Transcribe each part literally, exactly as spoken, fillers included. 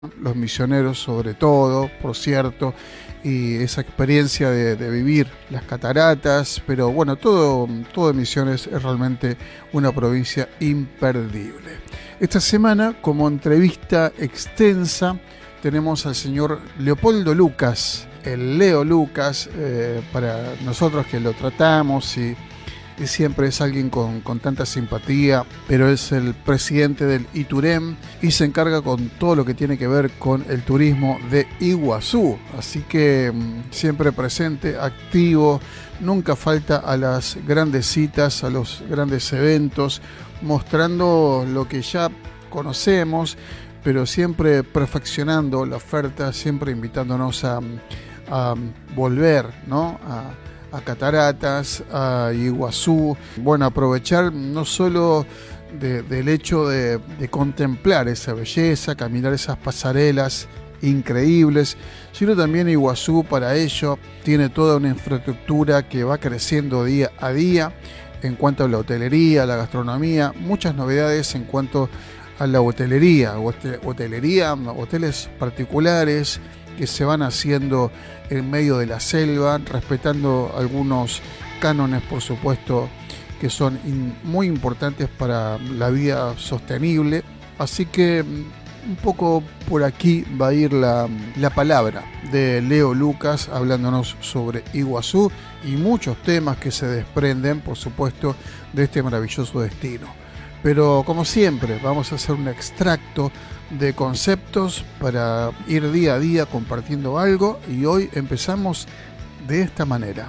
los misioneros sobre todo, por cierto, y esa experiencia de, de vivir las cataratas, pero bueno, todo, todo de Misiones es realmente una provincia imperdible. Esta semana, como entrevista extensa, tenemos al señor Leopoldo Lucas, el Leo Lucas, eh, para nosotros que lo tratamos y, y siempre es alguien con, con tanta simpatía, pero es el presidente del ITUREM y se encarga con todo lo que tiene que ver con el turismo de Iguazú, así que mmm, siempre presente, activo, nunca falta a las grandes citas, a los grandes eventos, mostrando lo que ya conocemos, pero siempre perfeccionando la oferta, siempre invitándonos a, a volver, ¿no? a, a Cataratas, a Iguazú. Bueno, aprovechar no solo de, del hecho de, de contemplar esa belleza, caminar esas pasarelas increíbles, sino también Iguazú para ello tiene toda una infraestructura que va creciendo día a día en cuanto a la hotelería, la gastronomía, muchas novedades en cuanto a la hotelería, hotelería, hoteles particulares que se van haciendo en medio de la selva, respetando algunos cánones, por supuesto, que son in, muy importantes para la vida sostenible. Así que un poco por aquí va a ir la, la palabra de Leo Lucas hablándonos sobre Iguazú y muchos temas que se desprenden, por supuesto, de este maravilloso destino. Pero como siempre vamos a hacer un extracto de conceptos para ir día a día compartiendo algo y hoy empezamos de esta manera.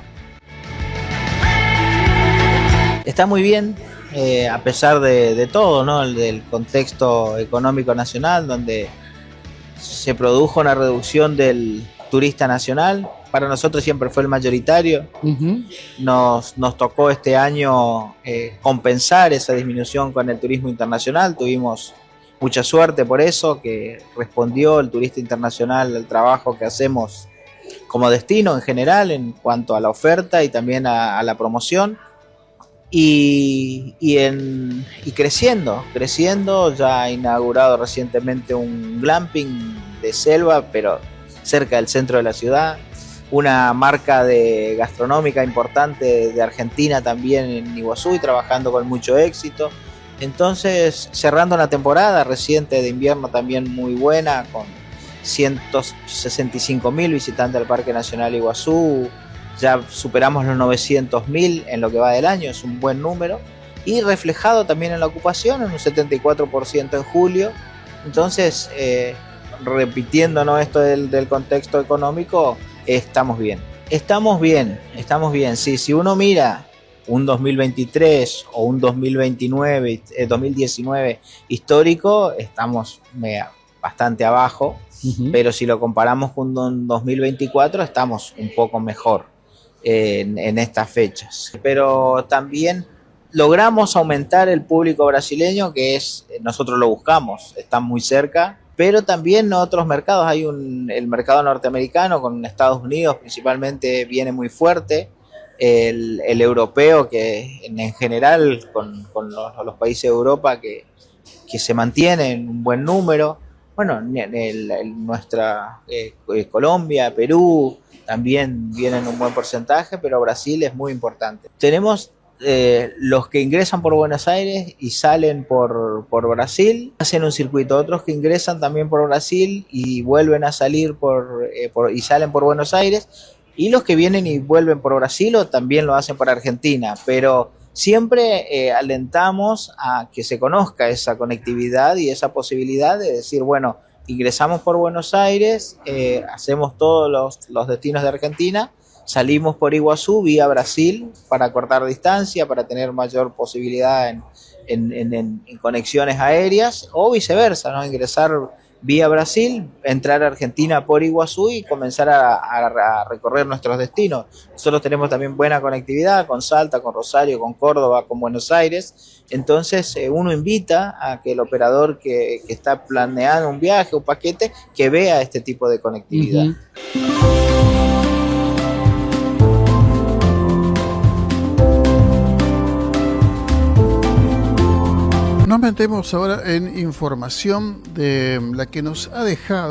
Está muy bien, eh, a pesar de, de todo, ¿no? El, del contexto económico nacional, donde se produjo una reducción del turista nacional. Para nosotros siempre fue el mayoritario. Uh-huh. Nos, nos tocó este año eh, compensar esa disminución con el turismo internacional. Tuvimos mucha suerte por eso, que respondió el turista internacional al trabajo que hacemos como destino en general en cuanto a la oferta y también a, a la promoción. Y, y, en, y creciendo, creciendo, ya ha inaugurado recientemente un glamping de selva, pero cerca del centro de la ciudad. Una marca de gastronómica importante de Argentina también en Iguazú y trabajando con mucho éxito. Entonces, cerrando una temporada reciente de invierno también muy buena, con ciento sesenta y cinco mil visitantes al Parque Nacional Iguazú. Ya superamos los novecientos mil en lo que va del año, es un buen número. Y reflejado también en la ocupación, en un setenta y cuatro por ciento en julio. Entonces, eh, repitiendo, ¿no? esto del, del contexto económico, estamos bien. Estamos bien, estamos bien. Sí, si uno mira un dos mil veintitrés o un dos mil veintinueve, eh, dos mil diecinueve histórico, estamos mega, bastante abajo. Uh-huh. Pero si lo comparamos con un dos mil veinticuatro, estamos un poco mejor eh, en, en estas fechas. Pero también logramos aumentar el público brasileño, que es, nosotros lo buscamos, está muy cerca. Pero también en otros mercados, hay un, el mercado norteamericano con Estados Unidos principalmente viene muy fuerte, el, el europeo que en, en general con, con los, los países de Europa que, que se mantiene en un buen número, bueno, el, el, nuestra eh, Colombia, Perú también vienen un buen porcentaje, pero Brasil es muy importante. Tenemos Eh, los que ingresan por Buenos Aires y salen por, por Brasil, hacen un circuito, otros que ingresan también por Brasil y vuelven a salir por, eh, por, y salen por Buenos Aires, y los que vienen y vuelven por Brasil o también lo hacen por Argentina, pero siempre eh, alentamos a que se conozca esa conectividad y esa posibilidad de decir, bueno, ingresamos por Buenos Aires, eh, hacemos todos los, los destinos de Argentina, salimos por Iguazú vía Brasil para cortar distancia, para tener mayor posibilidad en, en, en, en conexiones aéreas, o viceversa, ¿no? Ingresar vía Brasil, entrar a Argentina por Iguazú y comenzar a, a, a recorrer nuestros destinos. Nosotros tenemos también buena conectividad con Salta, con Rosario, con Córdoba, con Buenos Aires. Entonces eh, uno invita a que el operador que, que está planeando un viaje o un paquete, que vea este tipo de conectividad. Uh-huh. Nos Nos metemos ahora en información de la que nos ha dejado